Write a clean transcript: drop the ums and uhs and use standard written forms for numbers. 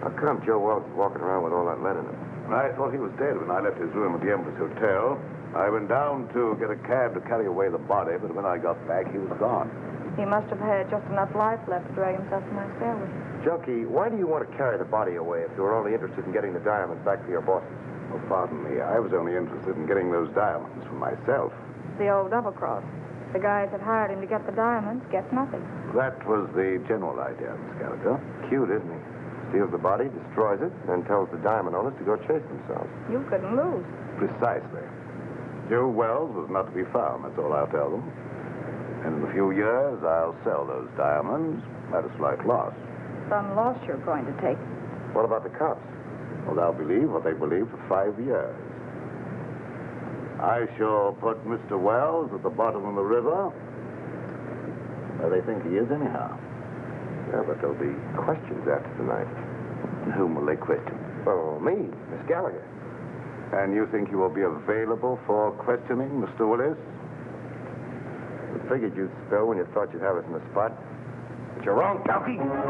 How come Joe Wells is walking around with all that lead in him? I thought he was dead when I left his room at the Empress Hotel. I went down to get a cab to carry away the body, but when I got back, he was gone. He must have had just enough life left to drag himself to my stairway. Junkie, why do you want to carry the body away if you were only interested in getting the diamonds back to your bosses? Oh, pardon me. I was only interested in getting those diamonds for myself. The old double-cross. The guys that hired him to get the diamonds get nothing. That was the general idea, Miss Gallagher. Cute, isn't he? Steals the body, destroys it, then tells the diamond owners to go chase themselves. You couldn't lose. Precisely. Joe Wells was not to be found, that's all I'll tell them. And in a few years, I'll sell those diamonds at a slight loss. Some loss you're going to take. What about the cops? Well, they'll believe what they believe for 5 years. I shall put Mr. Wells at the bottom of the river, where they think he is anyhow. Yeah, but there'll be questions after tonight. And whom will they question? Oh, me, Miss Gallagher. And you think you will be available for questioning, Mr. Willis? I figured you'd spill when you thought you'd have us in the spot. But you're wrong, Junkie.